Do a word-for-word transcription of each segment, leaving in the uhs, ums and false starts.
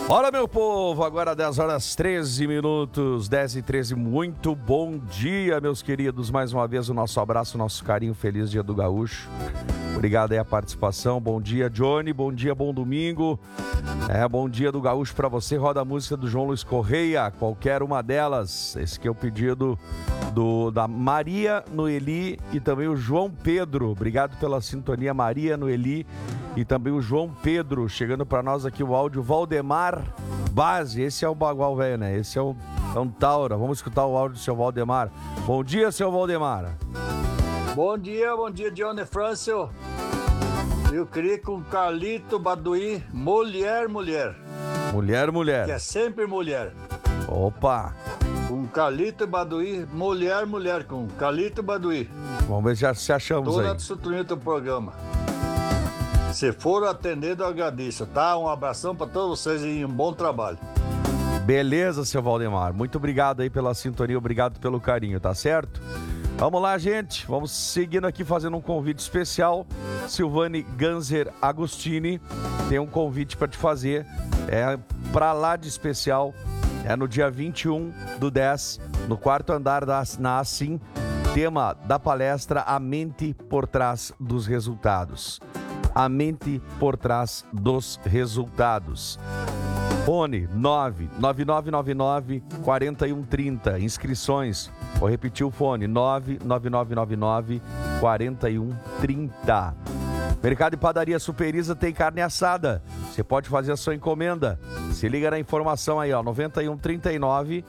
Olha, meu povo, agora dez horas treze minutos, dez e treze, muito bom dia, meus queridos. Mais uma vez o nosso abraço, o nosso carinho, feliz dia do gaúcho. Obrigado aí a participação, bom dia Johnny, bom dia, bom domingo. É, bom dia do gaúcho pra você, roda a música do João Luiz Correia, qualquer uma delas. Esse que é o pedido do, da Maria Noeli e também o João Pedro. Obrigado pela sintonia, Maria Noeli e também o João Pedro. Chegando pra nós aqui o áudio Valdemar Base, esse é o bagual velho, né? Esse é, o, é um Taura. Vamos escutar o áudio do seu Valdemar. Bom dia, seu Valdemar. Bom dia, bom dia, Johnny Francio. Eu queria com Carlito Baduí, mulher, mulher. Mulher, mulher. Que é sempre mulher. Opa. Com Carlito Baduí, mulher, mulher. Com Carlito Baduí. Vamos ver se já se achamos Tô aí. na destruindo do programa. Se for atendido, eu agradeço, tá? Um abração pra todos vocês e um bom trabalho. Beleza, seu Valdemar. Muito obrigado aí pela sintonia, obrigado pelo carinho, tá certo? Vamos lá, gente. Vamos seguindo aqui fazendo um convite especial. Silvane Ganzer Agostini tem um convite para te fazer. É para lá de especial. É no dia vinte e um do dez, no quarto andar da, na Assim. Tema da palestra: A Mente por Trás dos Resultados. A mente por trás dos resultados. Fone nove nove nove nove nove, quatro um três zero. Inscrições. Vou repetir o fone: nove nove nove nove nove, quatro um três zero. Mercado e Padaria Superiza tem carne assada. Você pode fazer a sua encomenda. Se liga na informação aí, ó. nove um três nove,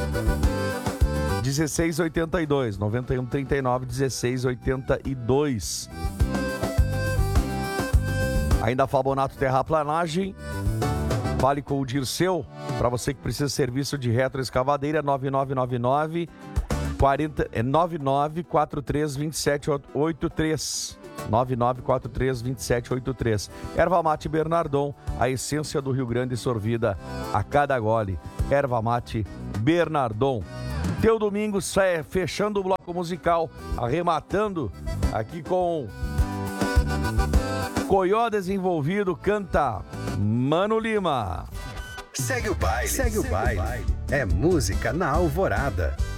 um seis oito dois. nove um três nove, um seis oito dois. Ainda Fabonato Terraplanagem. Fale com o Dirceu, para você que precisa de serviço de retroescavadeira, nove nove nove nove, quarenta, é nove nove quatro três dois sete oito três. nove nove quatro três dois sete oito três. Erva Mate Bernardon, a essência do Rio Grande sorvida a cada gole. Erva Mate Bernardon. Teu domingo sai fechando o bloco musical, arrematando aqui com Coió Desenvolvido, canta Mano Lima. Segue o baile, segue o baile. É música na Alvorada.